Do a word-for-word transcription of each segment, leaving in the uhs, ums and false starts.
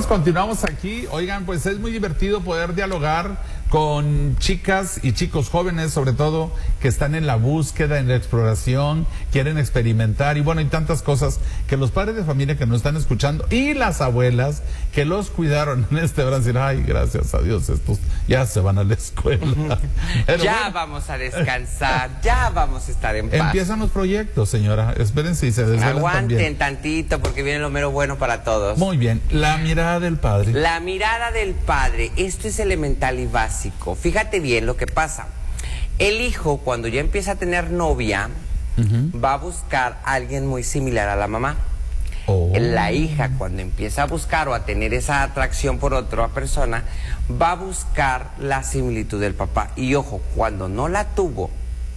Continuamos, continuamos aquí. Oigan, pues es muy divertido poder dialogar con chicas y chicos jóvenes, sobre todo, que están en la búsqueda, en la exploración, quieren experimentar y bueno, y tantas cosas que los padres de familia que nos están escuchando y las abuelas que los cuidaron en este Brasil, ay, gracias a Dios, estos ya se van a la escuela. Pero ya bueno, vamos a descansar, ya vamos a estar en paz. Empiezan los proyectos, señora, esperen si se desvelan Aguanten también. tantito porque viene lo mero bueno para todos. Muy bien, la mirada del padre. La mirada del padre, esto es elemental y básico. Fíjate bien lo que pasa. El hijo, cuando ya empieza a tener novia, uh-huh. va a buscar a alguien muy similar a la mamá. Oh. La hija, cuando empieza a buscar o a tener esa atracción por otra persona, va a buscar la similitud del papá. Y ojo, cuando no la tuvo,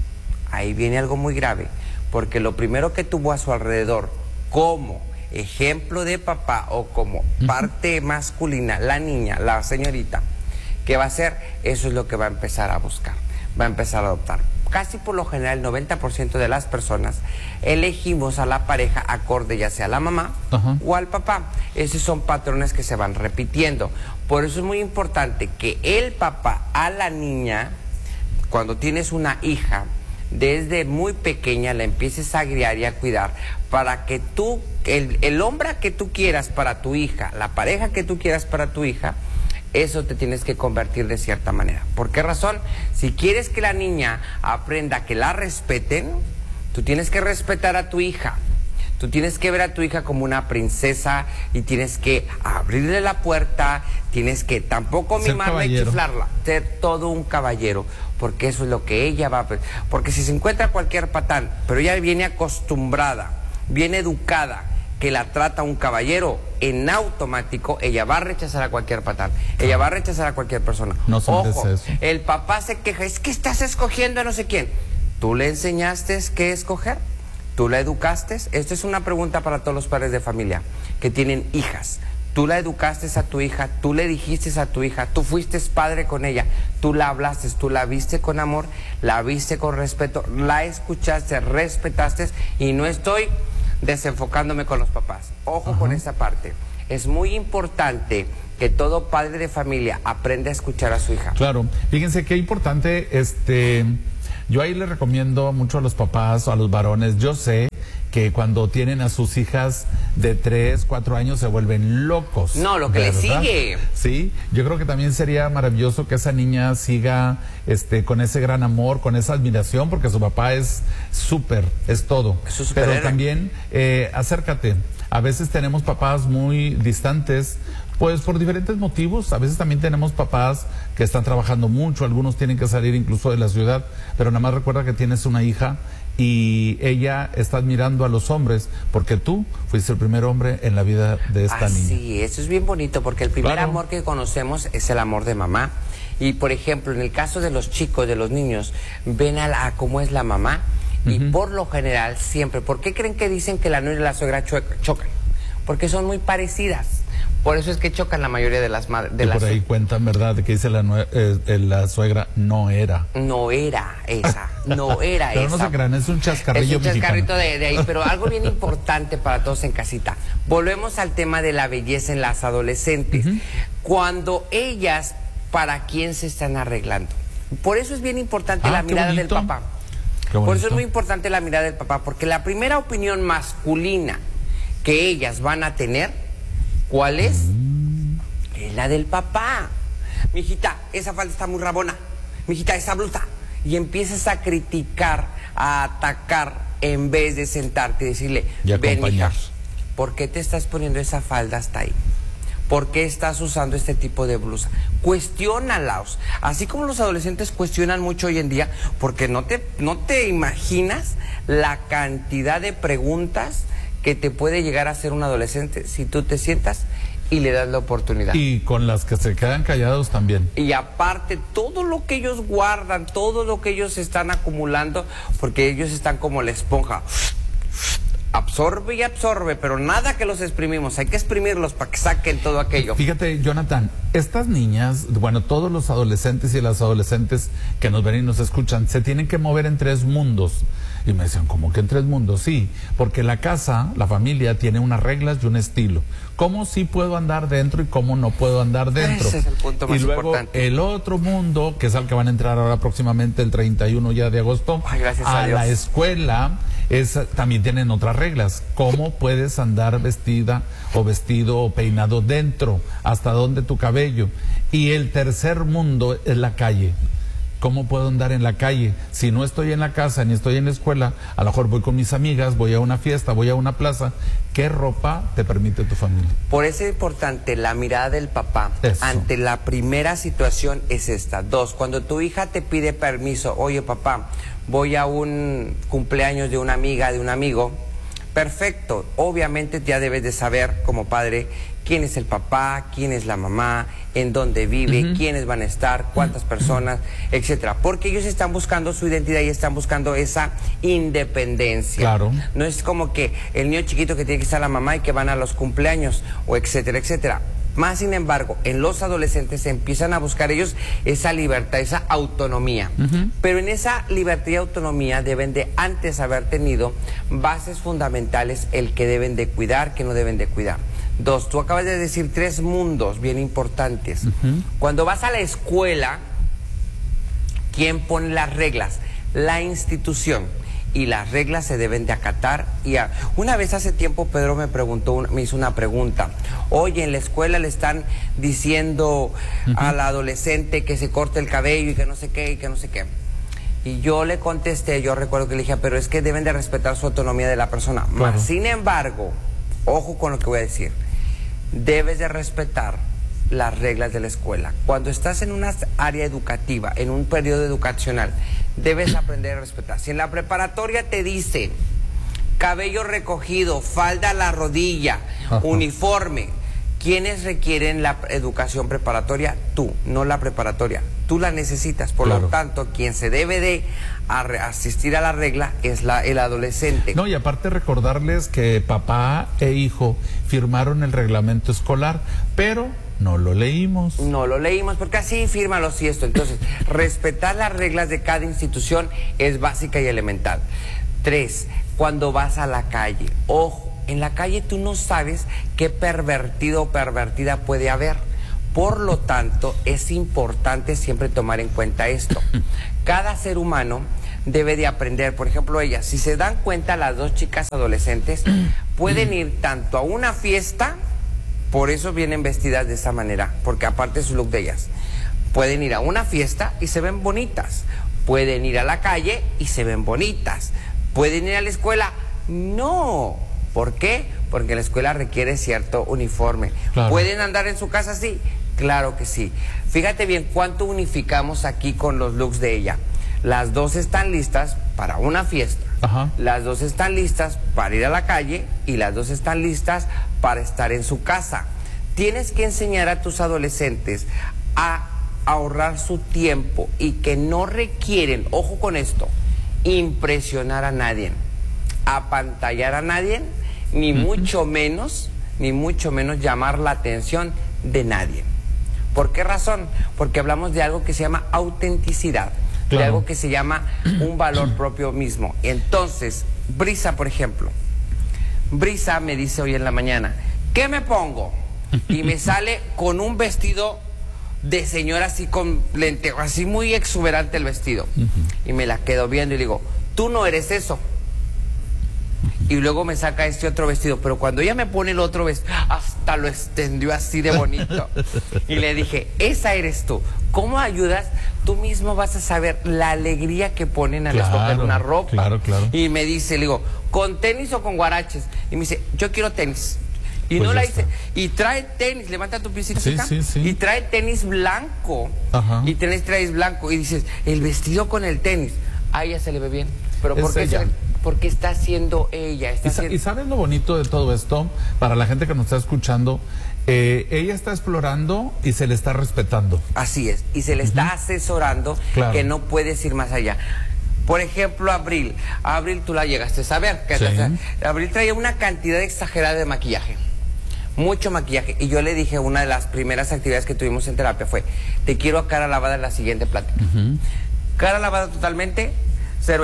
ahí viene algo muy grave, porque lo primero que tuvo a su alrededor como ejemplo de papá o como uh-huh. parte masculina, la niña, la señorita, ¿qué va a hacer? Eso es lo que va a empezar a buscar, va a empezar a adoptar. Casi por lo general el noventa por ciento de las personas elegimos a la pareja acorde ya sea a la mamá uh-huh. o al papá. Esos son patrones que se van repitiendo. Por eso es muy importante que el papá a la niña, cuando tienes una hija, desde muy pequeña la empieces a criar y a cuidar para que tú, el, el hombre que tú quieras para tu hija, la pareja que tú quieras para tu hija, eso te tienes que convertir de cierta manera. ¿Por qué razón? Si quieres que la niña aprenda que la respeten, tú tienes que respetar a tu hija. Tú tienes que ver a tu hija como una princesa y tienes que abrirle la puerta, tienes que tampoco mimarla y chiflarla, ser todo un caballero, porque eso es lo que ella va a... Porque si se encuentra cualquier patán, pero ella viene acostumbrada, viene educada, que la trata un caballero, en automático ella va a rechazar a cualquier patán, ella va a rechazar a cualquier persona. No se merece eso. El papá se queja, es que estás escogiendo a no sé quién. ¿Tú le enseñaste qué escoger? ¿Tú la educaste? Esta es una pregunta para todos los padres de familia que tienen hijas. Tú la educaste a tu hija, tú le dijiste a tu hija, tú fuiste padre con ella, tú la hablaste, tú la viste con amor, la viste con respeto, la escuchaste, respetaste, y no estoy desenfocándome con los papás. Ojo uh-huh. con esa parte. Es muy importante que todo padre de familia aprenda a escuchar a su hija. Claro, fíjense qué importante, este, yo ahí le recomiendo mucho a los papás o a los varones, yo sé que cuando tienen a sus hijas de tres, cuatro años se vuelven locos. No, lo que ¿verdad? Le sigue. Sí, yo creo que también sería maravilloso que esa niña siga este, con ese gran amor, con esa admiración, porque su papá es súper, es todo. Es Pero también eh, acércate. A veces tenemos papás muy distantes, pues por diferentes motivos. A veces también tenemos papás que están trabajando mucho, algunos tienen que salir incluso de la ciudad, pero nada más recuerda que tienes una hija y ella está admirando a los hombres porque tú fuiste el primer hombre en la vida de esta Así, niña. Sí, eso es bien bonito porque el primer claro. amor que conocemos es el amor de mamá. Y por ejemplo, en el caso de los chicos, de los niños, ven a, la, a cómo es la mamá y uh-huh. por lo general siempre, ¿por qué creen que dicen que la nuera y la suegra chocan? Porque son muy parecidas. Por eso es que chocan la mayoría de las madres. Y por ahí cuentan, ¿verdad? De que dice la, eh, la suegra, no era. No era esa, no era pero esa. Pero no se crean, es un chascarrillo Es un chascarrito de, de ahí, pero algo bien importante para todos en casita. Volvemos al tema de la belleza en las adolescentes. Uh-huh. Cuando ellas, ¿para quién se están arreglando? Por eso es bien importante ah, la mirada del papá. Por eso es muy importante la mirada del papá, porque la primera opinión masculina que ellas van a tener, ¿cuál es? Mm. Es la del papá. Mijita, esa falda está muy rabona. Mijita, esa blusa. Y empiezas a criticar, a atacar, en vez de sentarte y decirle, y ven, mija, ¿por qué te estás poniendo esa falda hasta ahí? ¿Por qué estás usando este tipo de blusa? Cuestiónalos. Así como los adolescentes cuestionan mucho hoy en día, porque no te, no te imaginas la cantidad de preguntas que te puede llegar a ser un adolescente si tú te sientas y le das la oportunidad. Y con las que se quedan callados también. Y aparte, todo lo que ellos guardan, todo lo que ellos están acumulando, porque ellos están como la esponja. Absorbe y absorbe, pero nada que los exprimimos, hay que exprimirlos para que saquen todo aquello. Fíjate, Jonathan, estas niñas, bueno, todos los adolescentes y las adolescentes que nos ven y nos escuchan, se tienen que mover en tres mundos. Y me decían, ¿cómo que en tres mundos? Sí, porque la casa, la familia, tiene unas reglas y un estilo. ¿Cómo sí puedo andar dentro y cómo no puedo andar dentro? Ese es el punto más y luego importante. El otro mundo, que es al que van a entrar ahora próximamente el treinta y uno ya de agosto, Ay, gracias a, a Dios. la escuela, es, también tienen otras reglas. ¿Cómo puedes andar vestida o vestido o peinado dentro? ¿Hasta dónde tu cabello? Y el tercer mundo es la calle. ¿Cómo puedo andar en la calle? Si no estoy en la casa ni estoy en la escuela, a lo mejor voy con mis amigas, voy a una fiesta, voy a una plaza. ¿Qué ropa te permite tu familia? Por eso es importante la mirada del papá. Eso. Ante la primera situación es esta. Dos, cuando tu hija te pide permiso, oye papá, voy a un cumpleaños de una amiga, de un amigo, perfecto. Obviamente ya debes de saber como padre quién es el papá, quién es la mamá, en dónde vive, uh-huh. quiénes van a estar, cuántas personas, etcétera. Porque ellos están buscando su identidad y están buscando esa independencia. Claro. No es como que el niño chiquito que tiene que estar la mamá y que van a los cumpleaños, o etcétera, etcétera. Más sin embargo, en los adolescentes empiezan a buscar ellos esa libertad, esa autonomía. Uh-huh. Pero en esa libertad y autonomía deben de antes haber tenido bases fundamentales, el que deben de cuidar, que no deben de cuidar. Dos, tú acabas de decir tres mundos bien importantes. Uh-huh. Cuando vas a la escuela, ¿quién pone las reglas? La institución. Y las reglas se deben de acatar. Y a... Una vez hace tiempo Pedro me preguntó, me hizo una pregunta. Oye, en la escuela le están diciendo uh-huh. al adolescente que se corte el cabello y que no sé qué, y que no sé qué. Y yo le contesté, yo recuerdo que le dije, pero es que deben de respetar su autonomía de la persona. Claro. Mas, sin embargo, ojo con lo que voy a decir, debes de respetar las reglas de la escuela. Cuando estás en una área educativa, en un periodo educacional, debes aprender a respetar. Si en la preparatoria te dice cabello recogido, falda a la rodilla, ajá. uniforme, ¿quiénes requieren la educación preparatoria? Tú, no la preparatoria. Tú la necesitas. Por claro. lo tanto, quien se debe de asistir a la regla es la, el adolescente. No, y aparte recordarles que papá e hijo firmaron el reglamento escolar, pero no lo leímos. No lo leímos, porque así fírmalo si esto. Entonces, respetar las reglas de cada institución es básica y elemental. Tres, cuando vas a la calle, ojo, en la calle tú no sabes qué pervertido o pervertida puede haber. Por lo tanto, es importante siempre tomar en cuenta esto. Cada ser humano debe de aprender, por ejemplo, ellas, si se dan cuenta, las dos chicas adolescentes pueden ir tanto a una fiesta, por eso vienen vestidas de esa manera, porque aparte es su look de ellas. Pueden ir a una fiesta y se ven bonitas. Pueden ir a la calle y se ven bonitas. Pueden ir a la escuela, no. ¿Por qué? Porque la escuela requiere cierto uniforme. Claro. ¿Pueden andar en su casa así? Claro que sí. Fíjate bien cuánto unificamos aquí con los looks de ella. Las dos están listas para una fiesta. Ajá. Las dos están listas para ir a la calle y las dos están listas para estar en su casa. Tienes que enseñar a tus adolescentes a ahorrar su tiempo y que no requieren, ojo con esto, impresionar a nadie, apantallar a nadie, ni uh-huh. mucho menos, ni mucho menos llamar la atención de nadie. ¿Por qué razón? Porque hablamos de algo que se llama autenticidad, claro. de algo que se llama un valor propio mismo. Entonces, Brisa, por ejemplo, Brisa me dice hoy en la mañana, ¿qué me pongo? Y me sale con un vestido de señora así con lentejo, así muy exuberante el vestido. Uh-huh. Y me la quedo viendo y le digo, tú no eres eso. Y luego me saca este otro vestido, pero cuando ella me pone el otro vestido, hasta lo extendió así de bonito. Y le dije, esa eres tú. ¿Cómo ayudas? Tú mismo vas a saber la alegría que ponen al claro, escoger una ropa. Claro, claro. Y me dice, le digo, ¿con tenis o con guaraches? Y me dice, yo quiero tenis. Y pues no la dice, y trae tenis, levanta tu piecito sí, acá, sí, sí. y trae tenis blanco. Ajá. Y tenis traes blanco. Y dices, el vestido con el tenis, a ella se le ve bien. Pero ¿por qué se, porque está siendo ella. Está y, siendo... ¿Y sabes lo bonito de todo esto? Para la gente que nos está escuchando, eh, ella está explorando y se le está respetando. Así es, y se le está uh-huh. asesorando claro. que no puedes ir más allá. Por ejemplo, Abril. Abril, tú la llegaste a saber. Que sí. te... Abril traía una cantidad exagerada de maquillaje. Mucho maquillaje. Y yo le dije, una de las primeras actividades que tuvimos en terapia fue, te quiero a cara lavada en la siguiente plática. Uh-huh. Cara lavada totalmente, cero esto.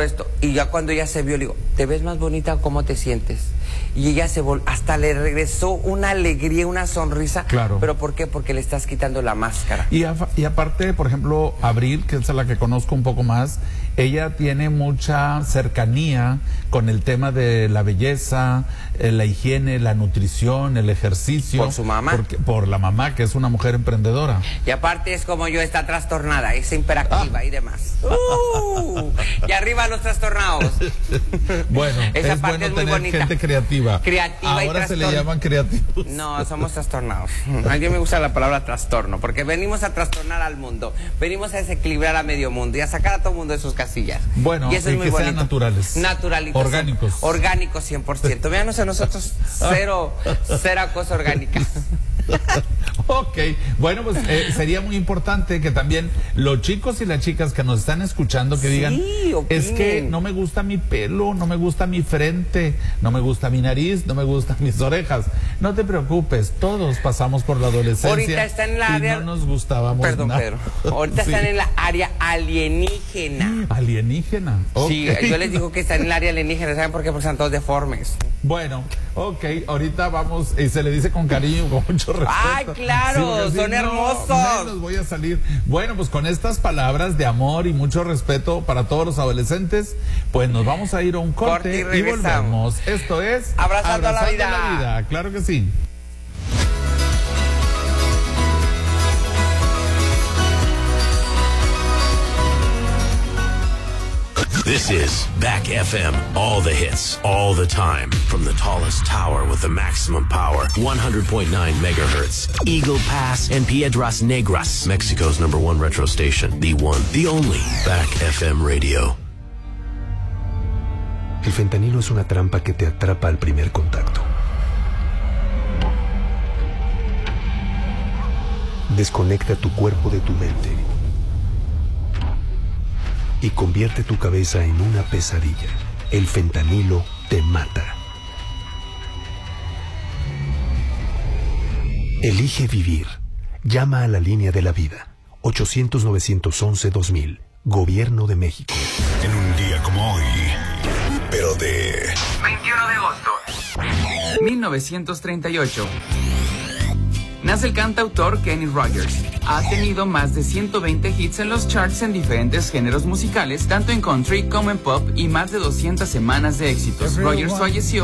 Y ya cuando ella se vio, le digo, ¿te ves más bonita? ¿Cómo te sientes? Y ella se vol hasta le regresó una alegría, una sonrisa. Claro. ¿Pero por qué? Porque le estás quitando la máscara. Y, a, y aparte, por ejemplo, Abril, que es a la que conozco un poco más, ella tiene mucha cercanía con el tema de la belleza, eh, la higiene, la nutrición, el ejercicio. ¿Por su mamá? Porque, por la mamá, que es una mujer emprendedora. Y aparte es como yo, está trastornada, es hiperactiva ah. y demás. Uh, y arriba los trastornados. Bueno, esa es parte bueno es muy tener bonita. Gente creativa. Creativa Ahora y trastorn... se le llaman creativos. No, somos trastornados. A mí me gusta la palabra trastorno, porque venimos a trastornar al mundo, venimos a desequilibrar a medio mundo y a sacar a todo mundo de sus casillas. Bueno, y eso es muy que bonito. Sean naturales. Naturalitos. Orgánicos. Orgánicos cien por ciento. Véanos a nosotros, cero, cero cosa orgánica. Ok, bueno, pues eh, sería muy importante que también los chicos y las chicas que nos están escuchando que sí, digan, opinen. Es que no me gusta mi pelo, no me gusta mi frente, no me gusta mi nariz, no me gustan mis orejas. No te preocupes, todos pasamos por la adolescencia. Ahorita está en la y área... no nos gustábamos Perdón, nada. Pedro. Ahorita sí. Están en la área alienígena. Alienígena. Okay. Sí, yo les digo que están en el área alienígena, ¿saben por qué? Porque están todos deformes. Bueno, ok, ahorita vamos, y se le dice con cariño, con mucho respeto. ¡Ay, claro! Sí, son no, hermosos. Menos voy a salir. Bueno, pues con estas palabras de amor y mucho respeto para todos los adolescentes, pues nos vamos a ir a un corte, corte y, y volvemos. Esto es Abrazando, Abrazando a la vida. la vida. Claro que sí. This is Back F M. All the hits, all the time. From the tallest tower with the maximum power. one hundred point nine megahertz. Eagle Pass and Piedras Negras. Mexico's number one retro station. The one, the only. Back F M Radio. El fentanilo es una trampa que te atrapa al primer contacto. Desconecta tu cuerpo de tu mente y convierte tu cabeza en una pesadilla. El fentanilo te mata. Elige vivir. Llama a la línea de la vida. ochocientos, novecientos once, dos mil. Gobierno de México. En un día como hoy, pero de... veintiuno de agosto. mil novecientos treinta y ocho. Nace el cantautor Kenny Rogers. Ha tenido más de ciento veinte hits en los charts en diferentes géneros musicales, tanto en country como en pop, y más de doscientas semanas de éxitos. Rogers falleció